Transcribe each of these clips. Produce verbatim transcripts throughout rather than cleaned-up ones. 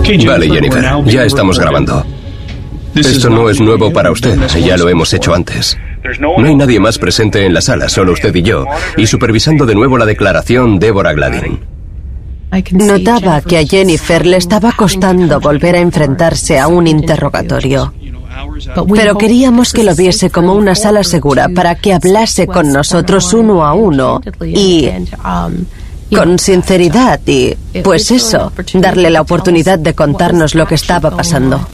Vale, Jennifer, ya estamos grabando. Esto no es nuevo para usted, ya lo hemos hecho antes. No hay nadie más presente en la sala, solo usted y yo, y supervisando de nuevo la declaración Deborah Gladin. Notaba que a Jennifer le estaba costando volver a enfrentarse a un interrogatorio. Pero queríamos que lo viese como una sala segura para que hablase con nosotros uno a uno y con sinceridad y, pues eso, darle la oportunidad de contarnos lo que estaba pasando.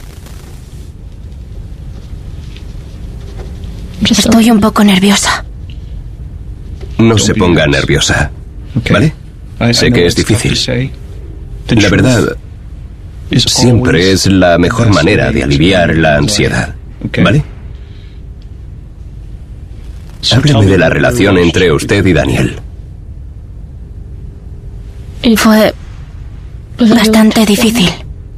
Estoy un poco nerviosa. No se ponga nerviosa, ¿vale? Sé que es difícil. La verdad siempre es la mejor manera de aliviar la ansiedad, ¿vale? Hábleme de la relación entre usted y Daniel. Fue bastante difícil.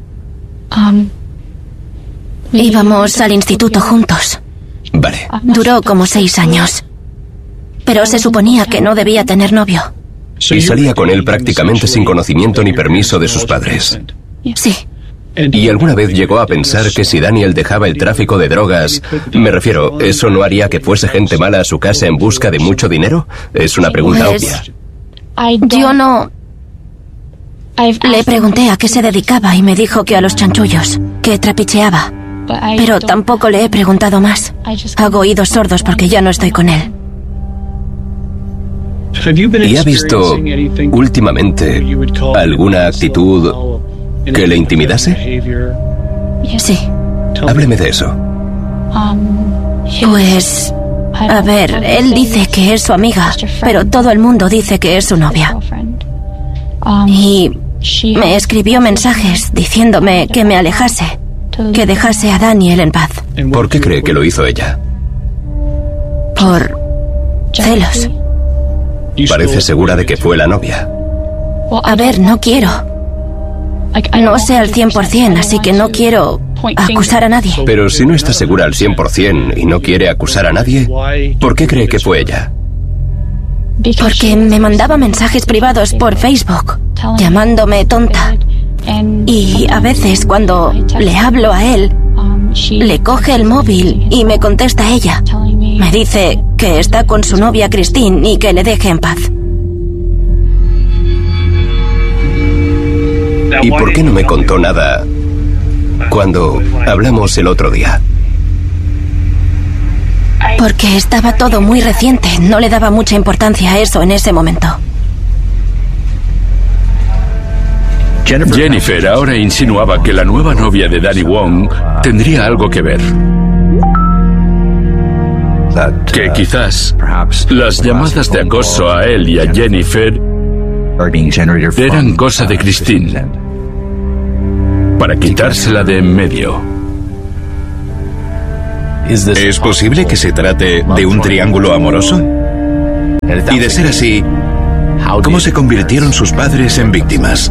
Íbamos al instituto juntos. Vale. Duró como seis años. Pero se suponía que no debía tener novio. Y salía con él prácticamente sin conocimiento ni permiso de sus padres. Sí. ¿Y alguna vez llegó a pensar que si Daniel dejaba el tráfico de drogas, me refiero, eso no haría que fuese gente mala a su casa en busca de mucho dinero? Es una pregunta Pues, obvia. Yo no... Le pregunté a qué se dedicaba y me dijo que a los chanchullos, que trapicheaba. Pero tampoco le he preguntado más. Hago oídos sordos porque ya no estoy con él. ¿Y ha visto últimamente alguna actitud que le intimidase? Sí. Hábleme de eso. Pues... A ver, él dice que es su amiga, pero todo el mundo dice que es su novia. Y me escribió mensajes diciéndome que me alejase, que dejase a Daniel en paz. ¿Por qué cree que lo hizo ella? Por celos. Parece segura de que fue la novia. A ver, no quiero. No sé al cien por cien, así que no quiero acusar a nadie. Pero si no está segura al cien por cien y no quiere acusar a nadie, ¿por qué cree que fue ella? Porque me mandaba mensajes privados por Facebook, llamándome tonta. Y a veces cuando le hablo a él, le coge el móvil y me contesta ella. Me dice que está con su novia Christine y que le deje en paz. ¿Y por qué no me contó nada cuando hablamos el otro día? Porque estaba todo muy reciente, no le daba mucha importancia a eso en ese momento. Jennifer ahora insinuaba que la nueva novia de Danny Wong tendría algo que ver. Que quizás las llamadas de acoso a él y a Jennifer eran cosa de Christine, para quitársela de en medio. ¿Es posible que se trate de un triángulo amoroso? Y de ser así, ¿cómo se convirtieron sus padres en víctimas?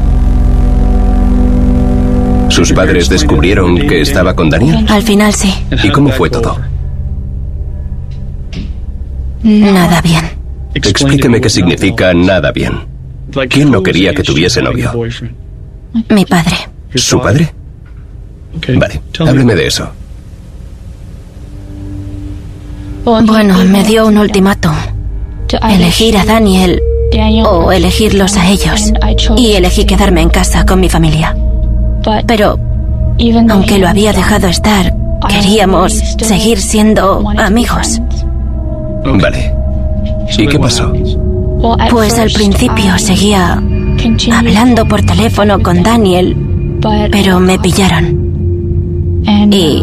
¿Sus padres descubrieron que estaba con Daniel? Al final sí. ¿Y cómo fue todo? Nada bien. Explíqueme qué significa nada bien. ¿Quién no quería que tuviese novio? Mi padre. ¿Su padre? Vale, hábleme de eso. Bueno, me dio un ultimátum. Elegir a Daniel o elegirlos a ellos. Y elegí quedarme en casa con mi familia. Pero, aunque lo había dejado estar, queríamos seguir siendo amigos. Vale. ¿Y qué pasó? Pues al principio seguía hablando por teléfono con Daniel, pero me pillaron. Y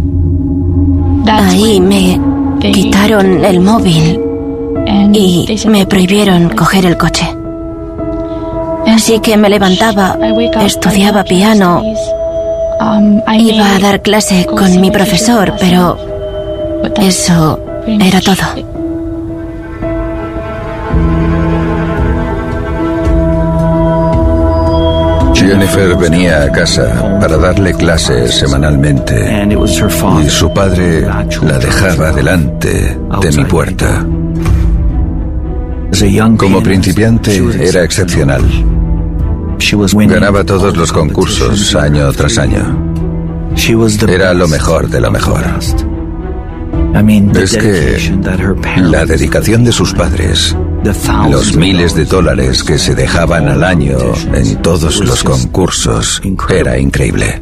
ahí me quitaron el móvil y me prohibieron coger el coche. Así que me levantaba, estudiaba piano, iba a dar clase con mi profesor, pero eso era todo. Jennifer venía a casa para darle clases semanalmente y su padre la dejaba delante de mi puerta. Como principiante era excepcional. Ganaba todos los concursos año tras año. Era lo mejor de lo mejor. Es que la dedicación de sus padres, los miles de dólares que se dejaban al año en todos los concursos, era increíble.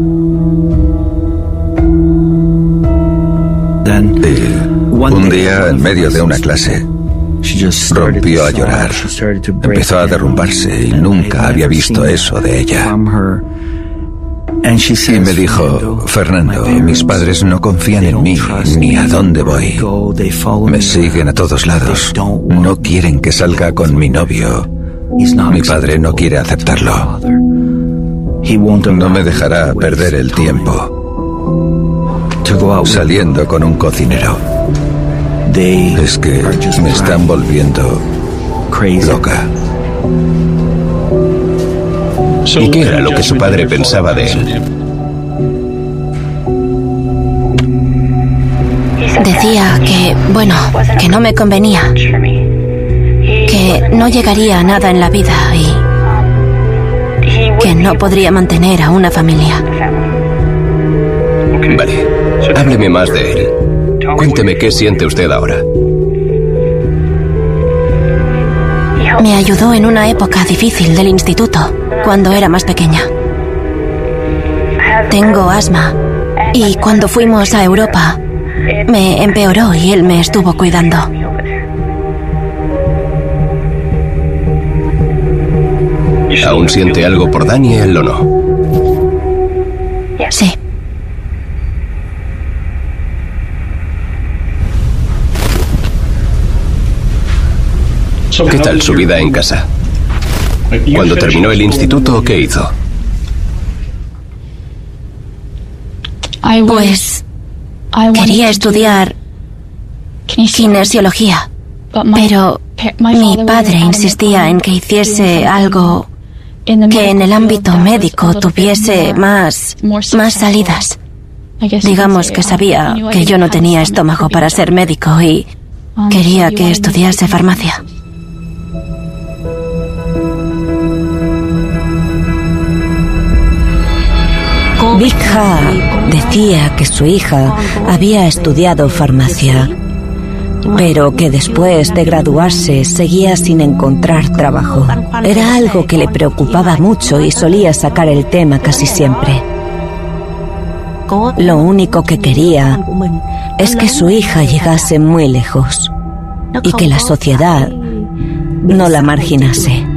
Y un día, en medio de una clase, rompió a llorar. Empezó a derrumbarse y nunca había visto eso de ella. Y me dijo, Fernando, mis padres no confían en mí ni a dónde voy. Me siguen a todos lados. No quieren que salga con mi novio. Mi padre no quiere aceptarlo. No me dejará perder el tiempo saliendo con un cocinero. Es que me están volviendo loca. ¿Y qué era lo que su padre pensaba de él? Decía que, bueno, que no me convenía, que no llegaría a nada en la vida y que no podría mantener a una familia. Vale, hábleme más de él. Cuénteme qué siente usted ahora. Me ayudó en una época difícil del instituto, cuando era más pequeña. Tengo asma y cuando fuimos a Europa me empeoró y él me estuvo cuidando. ¿Aún siente algo por Daniel o no? Sí. ¿Qué tal su vida en casa? Cuando terminó el instituto, ¿qué hizo? Pues quería estudiar kinesiología, pero mi padre insistía en que hiciese algo que en el ámbito médico tuviese más, más salidas. Digamos que sabía que yo no tenía estómago para ser médico y quería que estudiase farmacia. Big Ha decía que su hija había estudiado farmacia, pero que después de graduarse seguía sin encontrar trabajo. Era algo que le preocupaba mucho y solía sacar el tema casi siempre. Lo único que quería es que su hija llegase muy lejos y que la sociedad no la marginase.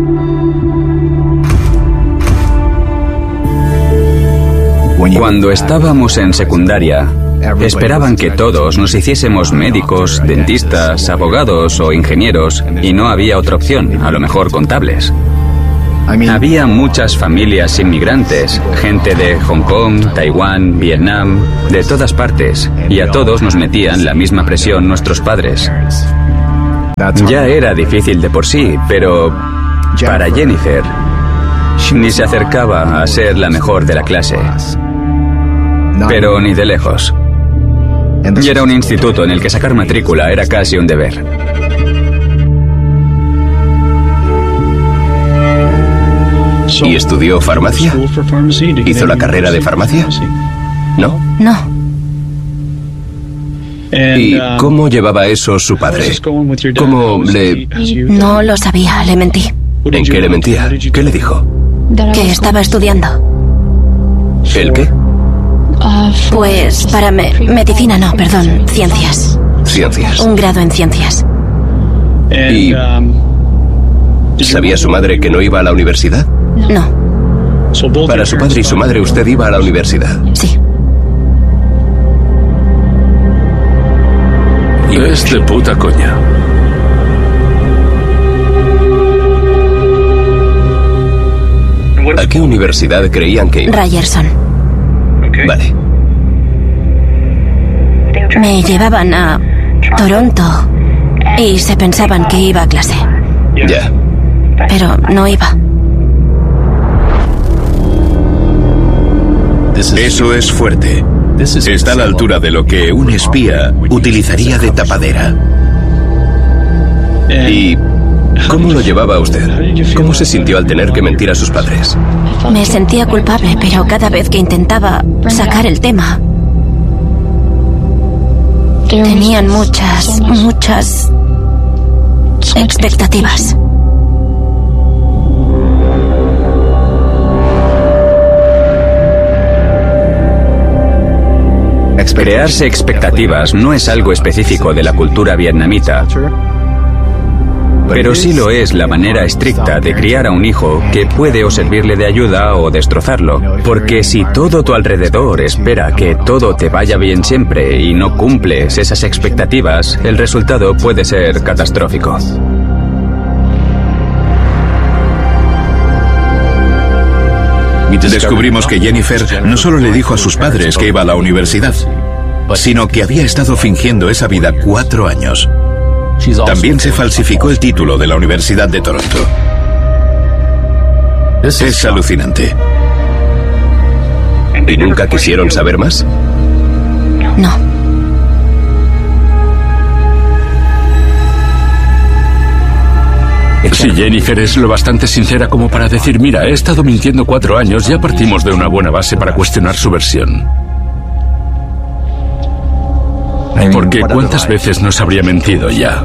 Cuando estábamos en secundaria, esperaban que todos nos hiciésemos médicos, dentistas, abogados o ingenieros, y no había otra opción, a lo mejor contables. Había muchas familias inmigrantes, gente de Hong Kong, Taiwán, Vietnam, de todas partes, y a todos nos metían la misma presión nuestros padres. Ya era difícil de por sí, pero para Jennifer ni se acercaba a ser la mejor de la clase. Pero ni de lejos. Y era un instituto en el que sacar matrícula era casi un deber. ¿Y estudió farmacia? ¿Hizo la carrera de farmacia? ¿No? No. ¿Y cómo llevaba eso su padre? ¿Cómo le...? No lo sabía, le mentí. ¿En qué le mentía? ¿Qué le dijo? Que estaba estudiando. ¿El qué? Pues para me medicina, no, perdón, ciencias. Ciencias. Un grado en ciencias. ¿Y sabía su madre que no iba a la universidad? No. Para su padre y su madre usted iba a la universidad. Sí. Es de puta coña. ¿A qué universidad creían que iba? Ryerson. Vale. Me llevaban a Toronto y se pensaban que iba a clase. Ya. Pero no iba. Eso es fuerte. Está a la altura de lo que un espía utilizaría de tapadera. ¿Y ¿Cómo lo llevaba usted? ¿Cómo se sintió al tener que mentir a sus padres? Me sentía culpable, pero cada vez que intentaba sacar el tema, tenían muchas, muchas expectativas. Crearse expectativas no es algo específico de la cultura vietnamita, pero sí lo es la manera estricta de criar a un hijo que puede o servirle de ayuda o destrozarlo. Porque si todo tu alrededor espera que todo te vaya bien siempre y no cumples esas expectativas, el resultado puede ser catastrófico. Descubrimos que Jennifer no solo le dijo a sus padres que iba a la universidad, sino que había estado fingiendo esa vida cuatro años. También se falsificó el título de la Universidad de Toronto. Es alucinante. ¿Y nunca quisieron saber más? No. Si Jennifer es lo bastante sincera como para decir, mira, he estado mintiendo cuatro años, ya partimos de una buena base para cuestionar su versión. Porque ¿cuántas veces nos habría mentido ya?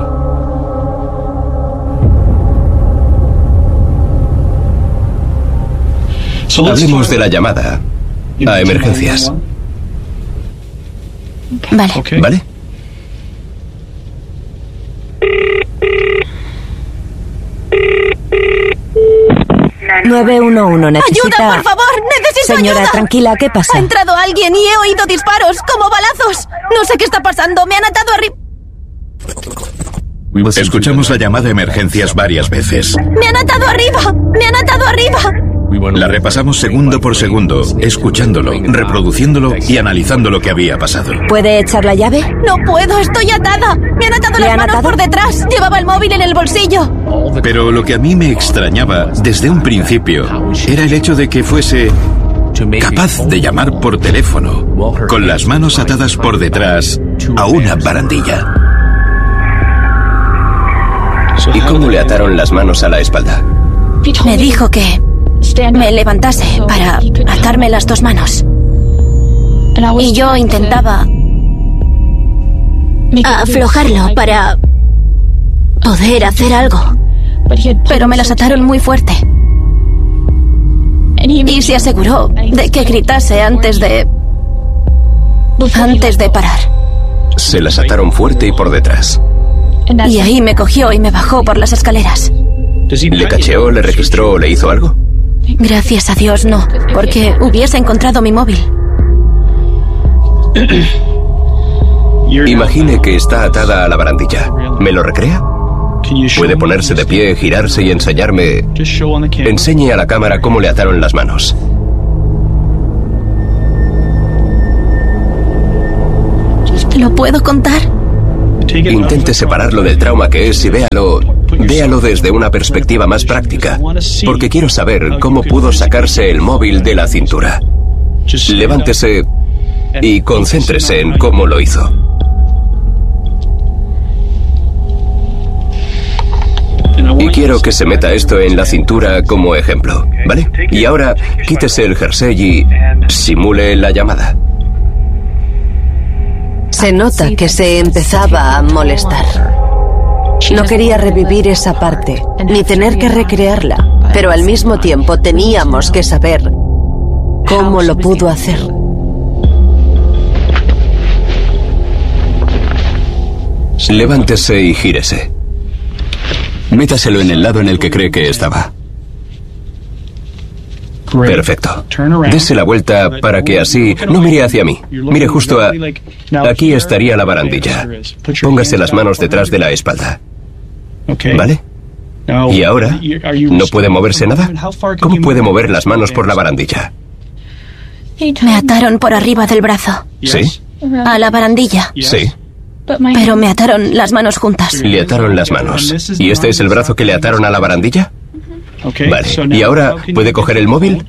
Hablemos de la llamada a emergencias. Vale. ¿Vale? nueve uno uno, necesita... ¡Ayuda, por favor! ¡Necesito Señora, ayuda! tranquila, ¿qué pasa? Ha entrado alguien y he oído disparos, como balazos. No sé qué está pasando, me han atado arriba. Escuchamos la llamada a emergencias varias veces. ¡Me han atado arriba! ¡Me han atado arriba! La repasamos segundo por segundo, escuchándolo, reproduciéndolo y analizando lo que había pasado. ¿Puede echar la llave? No puedo, estoy atada. Me han atado ¿Le las han manos atado? por detrás. Llevaba el móvil en el bolsillo. Pero lo que a mí me extrañaba desde un principio era el hecho de que fuese capaz de llamar por teléfono, con las manos atadas por detrás a una barandilla. ¿Y cómo le ataron las manos a la espalda? Me dijo que me levantase para atarme las dos manos. Y yo intentaba aflojarlo para poder hacer algo. Pero me las ataron muy fuerte. Y se aseguró de que gritase antes de... antes de parar. Se las ataron fuerte y por detrás. Y ahí me cogió y me bajó por las escaleras. ¿Le cacheó, le registró o le hizo algo? Gracias a Dios no, porque hubiese encontrado mi móvil. Imagine que está atada a la barandilla. ¿Me lo recrea? Puede ponerse de pie, girarse y enseñarme... Enseñe a la cámara cómo le ataron las manos. ¿Lo puedo contar? Intente separarlo del trauma que es y véalo... Véalo desde una perspectiva más práctica, porque quiero saber cómo pudo sacarse el móvil de la cintura. Levántese y concéntrese en cómo lo hizo. Y quiero que se meta esto en la cintura como ejemplo, ¿vale? Y ahora quítese el jersey y simule la llamada. Se nota que se empezaba a molestar. No quería revivir esa parte, ni tener que recrearla, pero al mismo tiempo teníamos que saber cómo lo pudo hacer. Levántese y gírese. Métaselo en el lado en el que cree que estaba. Perfecto. Dese la vuelta para que así... No mire hacia mí. Mire justo a... Aquí estaría la barandilla. Póngase las manos detrás de la espalda. ¿Vale? ¿Y ahora? ¿No puede moverse nada? ¿Cómo puede mover las manos por la barandilla? Me ataron por arriba del brazo. ¿Sí? A la barandilla. Sí. Pero me ataron las manos juntas. Le ataron las manos. ¿Y este es el brazo que le ataron a la barandilla? Vale. ¿Y ahora puede coger el móvil?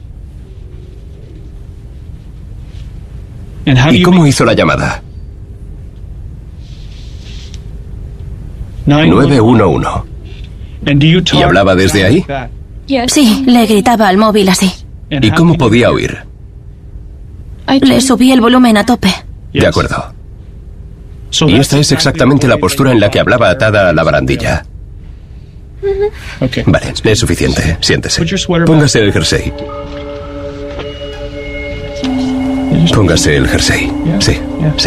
¿Y cómo hizo la llamada? nueve uno uno. ¿Y hablaba desde ahí? Sí, le gritaba al móvil así. ¿Y cómo podía oír? Le subí el volumen a tope. De acuerdo. Y esta es exactamente la postura en la que hablaba atada a la barandilla. Vale, es suficiente. Siéntese. Póngase el jersey. Póngase el jersey. Sí, sí.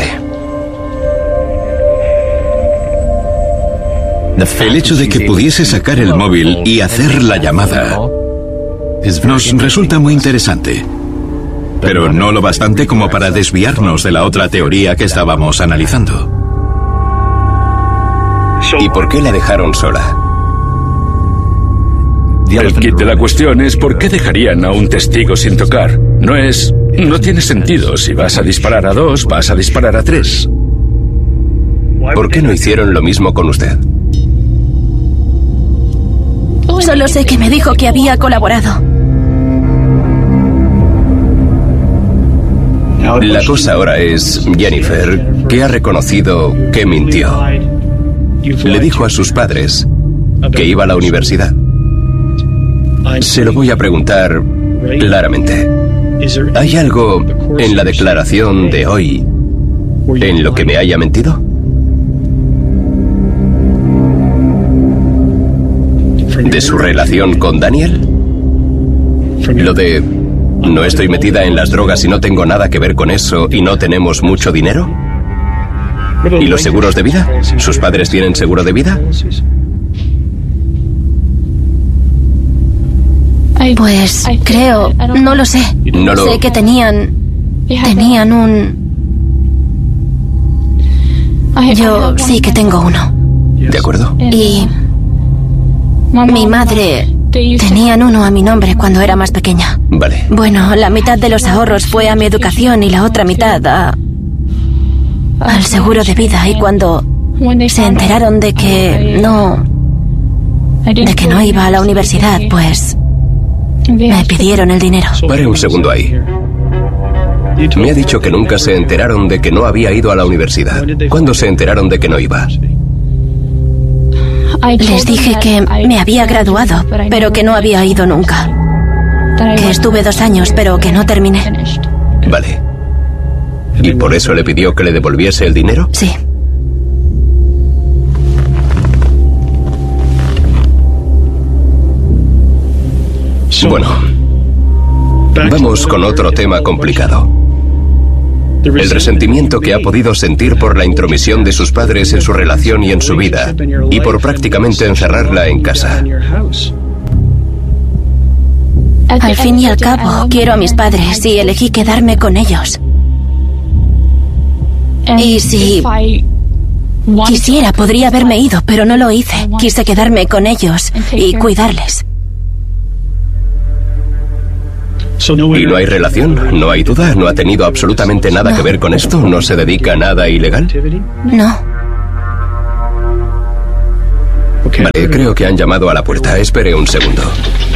El hecho de que pudiese sacar el móvil y hacer la llamada nos resulta muy interesante, pero no lo bastante como para desviarnos de la otra teoría que estábamos analizando. ¿Y por qué la dejaron sola? El kit de la cuestión es ¿por qué dejarían a un testigo sin tocar? No es... no tiene sentido. Si vas a disparar a dos, vas a disparar a tres. ¿Por qué no hicieron lo mismo con usted? Solo sé que me dijo que había colaborado. La cosa ahora es, Jennifer, que ha reconocido que mintió. Le dijo a sus padres que iba a la universidad. Se lo voy a preguntar claramente. ¿Hay algo en la declaración de hoy en lo que me haya mentido? ¿De su relación con Daniel? Lo de no estoy metida en las drogas y no tengo nada que ver con eso y no tenemos mucho dinero. ¿Y los seguros de vida? ¿Sus padres tienen seguro de vida? Pues creo, no lo sé. No lo... Sé que tenían, tenían un... Yo sí que tengo uno. ¿De acuerdo? Y mi madre tenían uno a mi nombre cuando era más pequeña. Vale. Bueno, la mitad de los ahorros fue a mi educación y la otra mitad a... al seguro de vida. Y cuando se enteraron de que no... de que no iba a la universidad, pues... me pidieron el dinero. Pare un segundo ahí. Me ha dicho que nunca se enteraron de que no había ido a la universidad. ¿Cuándo se enteraron de que no iba? Les dije que me había graduado, pero que no había ido nunca. Que estuve dos años, pero que no terminé. Vale. ¿Y por eso le pidió que le devolviese el dinero? Sí. Bueno, vamos con otro tema complicado. El resentimiento que ha podido sentir por la intromisión de sus padres en su relación y en su vida, y por prácticamente encerrarla en casa. Al fin y al cabo, quiero a mis padres y elegí quedarme con ellos. Y si quisiera, podría haberme ido, pero no lo hice. Quise quedarme con ellos y cuidarles. ¿Y no hay relación? ¿No hay duda? ¿No ha tenido absolutamente nada No. que ver con esto? ¿No se dedica a nada ilegal? No. Vale, creo que han llamado a la puerta. Espere un segundo.